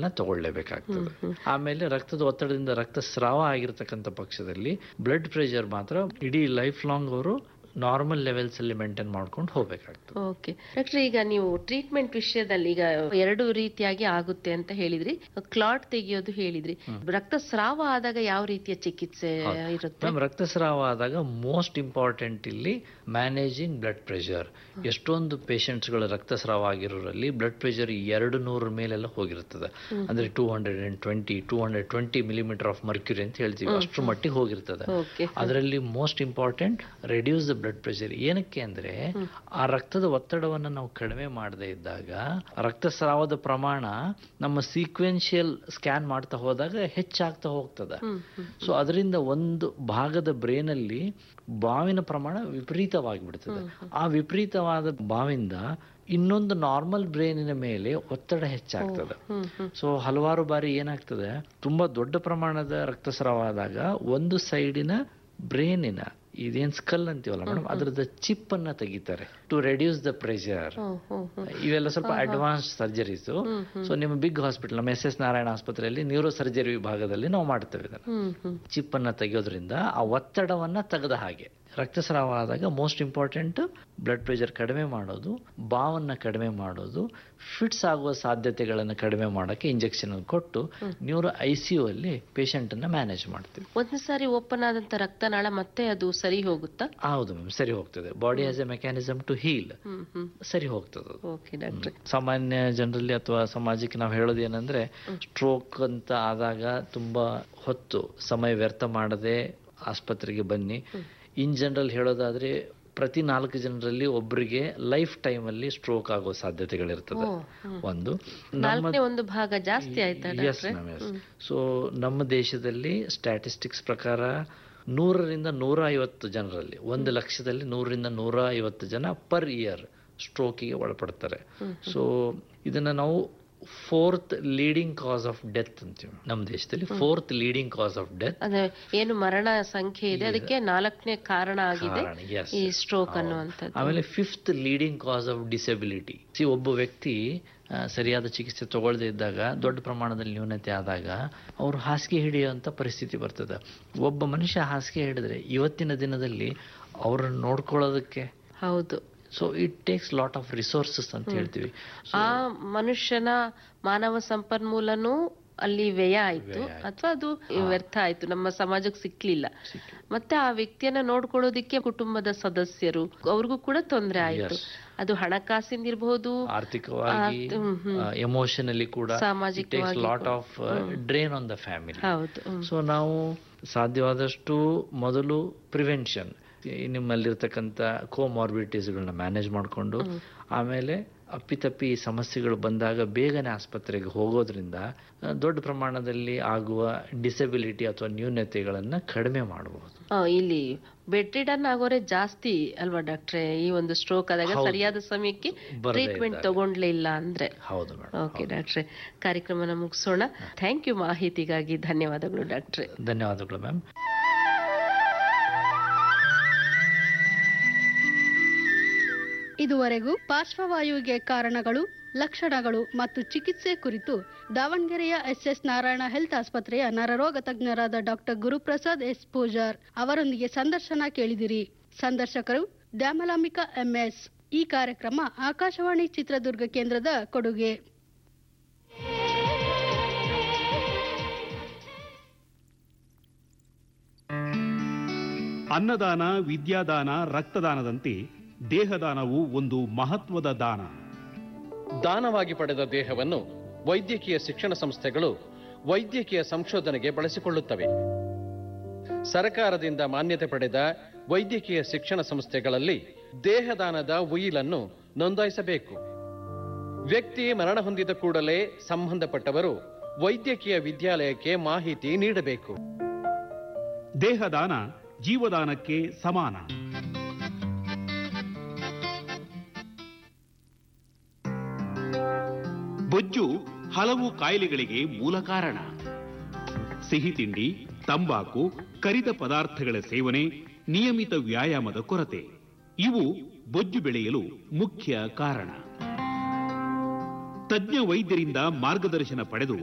ಗಳನ್ನ ತಗೊಳ್ಳೇಬೇಕಾಗ್ತದೆ. ಆಮೇಲೆ ರಕ್ತದ ಒತ್ತಡದಿಂದ ರಕ್ತಸ್ರಾವ ಆಗಿರ್ತಕ್ಕಂಥ ಪಕ್ಷದಲ್ಲಿ ಬ್ಲಡ್ ಪ್ರೆಷರ್ ಮಾತ್ರ ಇಡೀ ಲೈಫ್ ಲಾಂಗ್ ಅವರು ನಾರ್ಮಲ್ ಲೆವೆಲ್ಸ್ ಅಲ್ಲಿ ಮೇಂಟೈನ್ ಮಾಡ್ಕೊಂಡು ಹೋಗ್ಬೇಕಾಗ್ತದೆ. ಓಕೆ ಡಾಕ್ಟರ್, ಈಗ ನೀವು ಟ್ರೀಟ್ಮೆಂಟ್ ವಿಷಯದಲ್ಲಿ ಈಗ 2 ರೀತಿಯಾಗಿ ಆಗುತ್ತೆ ಅಂತ ಹೇಳಿದ್ರಿ. ಕ್ಲಾಟ್ ತೆಗೆಯೋದು ಹೇಳಿದ್ರಿ. ರಕ್ತಸ್ರಾವ ಆದಾಗ ಯಾವ ರೀತಿಯ ಚಿಕಿತ್ಸೆ ಇರುತ್ತೆ? ರಕ್ತಸ್ರಾವ ಆದಾಗ ಮೋಸ್ಟ್ ಇಂಪಾರ್ಟೆಂಟ್ ಇಲ್ಲಿ ಮ್ಯಾನೇಜಿಂಗ್ ಬ್ಲಡ್ ಪ್ರೆಷರ್. ಎಷ್ಟೊಂದು ಪೇಷಂಟ್ಸ್ ಗಳು ರಕ್ತಸ್ರಾವ ಆಗಿರೋರಲ್ಲಿ ಬ್ಲಡ್ ಪ್ರೆಷರ್ 200 ಮೇಲೆಲ್ಲ ಹೋಗಿರ್ತದೆ. ಅಂದ್ರೆ 220 ಮಿಲಿಮೀಟರ್ ಆಫ್ ಮರ್ಕ್ಯೂರಿ ಅಂತ ಹೇಳ್ತೀವಿ, ಅಷ್ಟರ ಮಟ್ಟಿಗೆ ಹೋಗಿರ್ತದೆ. ಅದರಲ್ಲಿ most important reduce the blood pressure. ಏನಕ್ಕೆ ಅಂದ್ರೆ ಆ ರಕ್ತದ ಒತ್ತಡವನ್ನು ನಾವು ಕಡಿಮೆ ಮಾಡದೇ ಇದ್ದಾಗ ರಕ್ತಸ್ರಾವದ ಪ್ರಮಾಣ ನಮ್ಮ ಸೀಕ್ವೆನ್ಷಿಯಲ್ ಸ್ಕ್ಯಾನ್ ಮಾಡ್ತಾ ಹೋದಾಗ ಹೆಚ್ಚಾಗ್ತಾ ಹೋಗ್ತದೆ. ಸೊ ಅದರಿಂದ ಒಂದು ಭಾಗದ ಬ್ರೇನ್ ಅಲ್ಲಿ ಬಾವಿನ ಪ್ರಮಾಣ ವಿಪರೀತವಾಗಿಬಿಡ್ತದೆ. ಆ ವಿಪರೀತವಾದ ಬಾವಿಂದ ಇನ್ನೊಂದು ನಾರ್ಮಲ್ ಬ್ರೇನಿನ ಮೇಲೆ ಒತ್ತಡ ಹೆಚ್ಚಾಗ್ತದೆ. ಸೊ ಹಲವಾರು ಬಾರಿ ಏನಾಗ್ತದೆ, ತುಂಬಾ ದೊಡ್ಡ ಪ್ರಮಾಣದ ರಕ್ತಸ್ರಾವ ಆದಾಗ ಒಂದು ಸೈಡಿನ ಬ್ರೇನಿನ ಇದೇನ್ ಸ್ಕಲ್ ಅಂತೀವಲ್ಲ ಮೇಡಮ್, ಅದ್ರದ ಚಿಪ್ ಅನ್ನ ತೆಗಿತಾರೆ ಟು ರೆಡ್ಯೂಸ್ ದ ಪ್ರೆಷರ್. ಇವೆಲ್ಲ ಸ್ವಲ್ಪ ಅಡ್ವಾನ್ಸ್ ಸರ್ಜರೀಸ್. ಸೊ ನಿಮ್ಮ ಬಿಗ್ ಹಾಸ್ಪಿಟಲ್, ನಮ್ಮ ಎಸ್ ನಾರಾಯಣ ಆಸ್ಪತ್ರೆಯಲ್ಲಿ ನ್ಯೂರೋ ಸರ್ಜರಿ ವಿಭಾಗದಲ್ಲಿ ನಾವು ಮಾಡ್ತೇವೆ. ಚಿಪ್ ಅನ್ನ ತೆಗೆಯೋದ್ರಿಂದ ಆ ಒತ್ತಡವನ್ನ ತೆಗೆದ ಹಾಗೆ. ರಕ್ತಸ್ರಾವ ಆದಾಗ ಮೋಸ್ಟ್ ಇಂಪಾರ್ಟೆಂಟ್ ಬ್ಲಡ್ ಪ್ರೆಷರ್ ಕಡಿಮೆ ಮಾಡೋದು, ಬಾವನ್ನ ಕಡಿಮೆ ಮಾಡೋದು, ಫಿಟ್ಸ್ ಆಗುವ ಸಾಧ್ಯತೆಗಳನ್ನು ಕಡಿಮೆ ಮಾಡೋಕ್ಕೆ ಇಂಜೆಕ್ಷನ್ ಕೊಟ್ಟು ನ್ಯೂರೋ ICU ಅಲ್ಲಿ ಪೇಷಂಟ್ ಅನ್ನ ಮ್ಯಾನೇಜ್ ಮಾಡ್ತೀವಿ. ಒಂದು ಸಾರಿ ಓಪನ್ ಆದಂತ ರಕ್ತನಾಳ ಮತ್ತೆ ಅದು ಸರಿ ಹೋಗುತ್ತಾ? ಹೌದು ಮ್ಯಾಮ್, ಸರಿ ಹೋಗ್ತದೆ. Body has A mechanism to heal. ಸರಿ ಹೋಗ್ತದೆ. ಸಾಮಾನ್ಯ ಜನರಲ್ಲಿ ಅಥವಾ ಸಮಾಜಕ್ಕೆ ನಾವು ಹೇಳೋದು ಏನಂದ್ರೆ, ಸ್ಟ್ರೋಕ್ ಅಂತ ಆದಾಗ ತುಂಬಾ ಹೊತ್ತು ಸಮಯ ವ್ಯರ್ಥ ಮಾಡದೆ ಆಸ್ಪತ್ರೆಗೆ ಬನ್ನಿ. ಇನ್ ಜನರಲ್ ಹೇಳೋದಾದ್ರೆ ಪ್ರತಿ 4 ಜನರಲ್ಲಿ ಒಬ್ಬರಿಗೆ ಲೈಫ್ ಟೈಮ್ ಅಲ್ಲಿ ಸ್ಟ್ರೋಕ್ ಆಗೋ ಸಾಧ್ಯತೆಗಳಿರ್ತದೆ. ಒಂದು ಭಾಗ ಜಾಸ್ತಿ ಆಯ್ತಾ? ಸೊ ನಮ್ಮ ದೇಶದಲ್ಲಿ ಸ್ಟ್ಯಾಟಿಸ್ಟಿಕ್ಸ್ ಪ್ರಕಾರ 100ರಿಂದ 150 ಜನರಲ್ಲಿ, 1 ಲಕ್ಷದಲ್ಲಿ 100ರಿಂದ 150 ಜನ ಪರ್ ಇಯರ್ ಸ್ಟ್ರೋಕಿಗೆ ಒಳಪಡ್ತಾರೆ. ಸೊ ಇದನ್ನ ನಾವು 4th leading cos of death ಅಂತೀವಿ ನಮ್ಮ ದೇಶದಲ್ಲಿ. 4th leading cos of death, ಏನು ಮರಣ ಸಂಖ್ಯೆ ಇದೆ ಅದಕ್ಕೆ 4ನೇ ಕಾರಣ ಆಗಿದೆ ಈ ಸ್ಟ್ರೋಕ್ ಅನ್ನುವಂಥದ್ದು. ಆಮೇಲೆ 5th leading cos of disability. ಒಬ್ಬ ವ್ಯಕ್ತಿ ಸರಿಯಾದ ಚಿಕಿತ್ಸೆ ತಗೊಳ್ಳದೇ ಇದ್ದಾಗ, ದೊಡ್ಡ ಪ್ರಮಾಣದಲ್ಲಿ ನ್ಯೂನತೆ ಆದಾಗ ಅವರು ಹಾಸಿಗೆ ಹಿಡಿಯುವಂತ ಪರಿಸ್ಥಿತಿ ಬರ್ತದೆ. ಒಬ್ಬ ಮನುಷ್ಯ ಹಾಸಿಗೆ ಹಿಡಿದ್ರೆ ಇವತ್ತಿನ ದಿನದಲ್ಲಿ ಅವರನ್ನು ನೋಡ್ಕೊಳ್ಳೋದಕ್ಕೆ ಹೌದು, so it takes lot of resources ಅಂತ ಹೇಳ್ತೀವಿ. ಆ ಮನುಷ್ಯನ ಮಾನವ ಸಂಪನ್ಮೂಲನೂ ಅಲ್ಲಿ ವ್ಯಯ ಆಯ್ತು ಅಥವಾ ಅದು ವ್ಯರ್ಥ ಆಯ್ತು, ನಮ್ಮ ಸಮಾಜಕ್ಕೆ ಸಿಕ್ಲಿಲ್ಲ. ಮತ್ತೆ ಆ ವ್ಯಕ್ತಿಯನ್ನ ನೋಡ್ಕೊಳ್ಳೋದಿಕ್ಕೆ ಕುಟುಂಬದ ಸದಸ್ಯರು ಅವ್ರಿಗೂ ಕೂಡ ತೊಂದರೆ ಆಯ್ತು. ಅದು ಹಣಕಾಸಿಂದಿರಬಹುದು, ಆರ್ಥಿಕವಾಗಿ, ಎಮೋಷನಲಿ ಕೂಡ, ಸಾಮಾಜಿಕವಾಗಿ lot of drain on the family. So ನಾವು ಸಾಧ್ಯವಾದಷ್ಟು ಮೊದಲು ಪ್ರಿವೆನ್ಷನ್, ನಿಮ್ಮಲ್ಲಿರ್ತಕ್ಕಂಥ ಕೋಮಾರ್ಬಿಡಿಟೀಸ್ಗಳನ್ನ ಮ್ಯಾನೇಜ್ ಮಾಡಿಕೊಂಡು, ಆಮೇಲೆ ಅಪ್ಪಿತಪ್ಪಿ ಸಮಸ್ಯೆಗಳು ಬಂದಾಗ ಬೇಗನೆ ಆಸ್ಪತ್ರೆಗೆ ಹೋಗೋದ್ರಿಂದ ದೊಡ್ಡ ಪ್ರಮಾಣದಲ್ಲಿ ಆಗುವ ಡಿಸೆಬಿಲಿಟಿ ಅಥವಾ ನ್ಯೂನತೆಗಳನ್ನ ಕಡಿಮೆ ಮಾಡಬಹುದು. ಇಲ್ಲಿ ಬೆಡ್ ರಿಡನ್ ಆಗೋರೆ ಜಾಸ್ತಿ ಅಲ್ವಾ ಡಾಕ್ಟ್ರೆ? ಈ ಒಂದು ಸ್ಟ್ರೋಕ್ ಆದಾಗ ಸರಿಯಾದ ಸಮಯಕ್ಕೆ ಟ್ರೀಟ್ಮೆಂಟ್ ತಗೊಂಡ್ಲೇ ಇಲ್ಲ ಅಂದ್ರೆ. ಹೌದು ಮೇಡಮ್. ಓಕೆ ಡಾಕ್ಟ್ರೆ, ಕಾರ್ಯಕ್ರಮನ ಮುಗಿಸೋಣ. ಥ್ಯಾಂಕ್ ಯು, ಮಾಹಿತಿಗಾಗಿ ಧನ್ಯವಾದಗಳು ಡಾಕ್ಟ್ರೆ. ಧನ್ಯವಾದಗಳು ಮ್ಯಾಮ್. ಇದುವರೆಗೂ ಪಾರ್ಶ್ವವಾಯುವಿಗೆ ಕಾರಣಗಳು, ಲಕ್ಷಣಗಳು ಮತ್ತು ಚಿಕಿತ್ಸೆ ಕುರಿತು ದಾವಣಗೆರೆಯ SS ನಾರಾಯಣ ಹೆಲ್ತ್ ಆಸ್ಪತ್ರೆಯ ನರರೋಗ ತಜ್ಞರಾದ ಡಾಕ್ಟರ್ ಗುರುಪ್ರಸಾದ್ ಎಸ್ ಪೂಜಾರ್ ಅವರೊಂದಿಗೆ ಸಂದರ್ಶನ ಕೇಳಿದಿರಿ. ಸಂದರ್ಶಕರು ದ್ಯಾಮಲಾಂಬಿಕಾ MS. ಈ ಕಾರ್ಯಕ್ರಮ ಆಕಾಶವಾಣಿ ಚಿತ್ರದುರ್ಗ ಕೇಂದ್ರದ ಕೊಡುಗೆ. ಅನ್ನದಾನ, ವಿದ್ಯಾದಾನ, ರಕ್ತದಾನದಂತೆ ದೇಹದಾನವು ಒಂದು ಮಹತ್ವದ ದಾನ. ದಾನವಾಗಿ ಪಡೆದ ದೇಹವನ್ನು ವೈದ್ಯಕೀಯ ಶಿಕ್ಷಣ ಸಂಸ್ಥೆಗಳು ವೈದ್ಯಕೀಯ ಸಂಶೋಧನೆಗೆ ಬಳಸಿಕೊಳ್ಳುತ್ತವೆ. ಸರ್ಕಾರದಿಂದ ಮಾನ್ಯತೆ ಪಡೆದ ವೈದ್ಯಕೀಯ ಶಿಕ್ಷಣ ಸಂಸ್ಥೆಗಳಲ್ಲಿ ದೇಹದಾನದ ಉಯಿಲನ್ನು ನೋಂದಾಯಿಸಬೇಕು. ವ್ಯಕ್ತಿ ಮರಣ ಹೊಂದಿದ ಕೂಡಲೇ ಸಂಬಂಧಪಟ್ಟವರು ವೈದ್ಯಕೀಯ ವಿದ್ಯಾಲಯಕ್ಕೆ ಮಾಹಿತಿ ನೀಡಬೇಕು. ದೇಹದಾನ ಜೀವದಾನಕ್ಕೆ ಸಮಾನ. ಬೊಜ್ಜು ಹಲವು ಕಾಯಿಲೆಗಳಿಗೆ ಮೂಲ ಕಾರಣ. ಸಿಹಿ ತಿಂಡಿ, ತಂಬಾಕು, ಕರಿದ ಪದಾರ್ಥಗಳ ಸೇವನೆ, ನಿಯಮಿತ ವ್ಯಾಯಾಮದ ಕೊರತೆ ಇವು ಬೊಜ್ಜು ಬೆಳೆಯಲು ಮುಖ್ಯ ಕಾರಣ. ತಜ್ಞ ವೈದ್ಯರಿಂದ ಮಾರ್ಗದರ್ಶನ ಪಡೆದು